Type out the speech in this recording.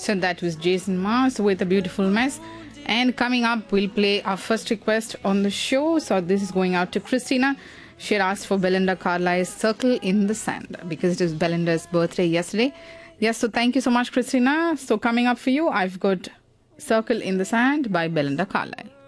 So that was Jason Mars with A Beautiful Mess. And coming up, we'll play our first request on the show. So this is going out to Christina. She had asked for Belinda Carlisle's Circle in the Sand because it was Belinda's birthday yesterday. Yes, so thank you so much, Christina. So coming up for you, I've got Circle in the Sand by Belinda Carlisle.